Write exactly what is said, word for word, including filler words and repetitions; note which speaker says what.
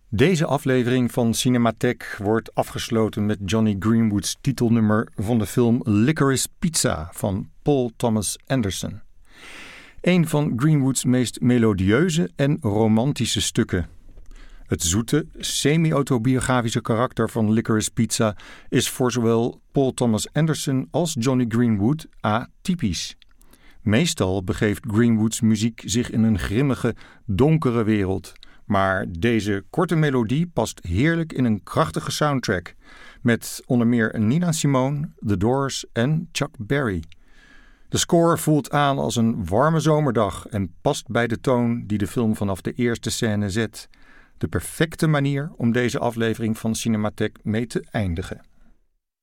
Speaker 1: Deze aflevering van Cinematheek wordt afgesloten met Jonny Greenwood's titelnummer van de film Licorice Pizza van Paul Thomas Anderson. Een van Greenwoods meest melodieuze en romantische stukken. Het zoete, semi-autobiografische karakter van Licorice Pizza is voor zowel Paul Thomas Anderson als Jonny Greenwood atypisch. Meestal begeeft Greenwoods muziek zich in een grimmige, donkere wereld. Maar deze korte melodie past heerlijk in een krachtige soundtrack. Met onder meer Nina Simone, The Doors en Chuck Berry. De score voelt aan als een warme zomerdag en past bij de toon die de film vanaf de eerste scène zet. De perfecte manier om deze aflevering van Cinematheek mee te eindigen.